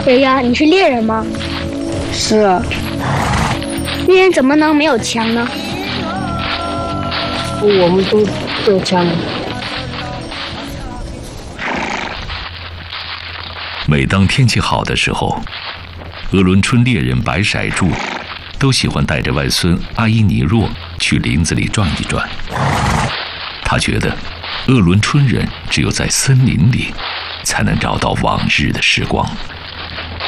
爷爷，你是猎人吗？ 是啊。 猎人怎么能没有枪呢？ 我们都有枪。 每当天气好的时候，鄂伦春猎人白骰柱都喜欢带着外孙阿依尼若去林子里转一转。他觉得鄂伦春人只有在森林里才能找到往日的时光。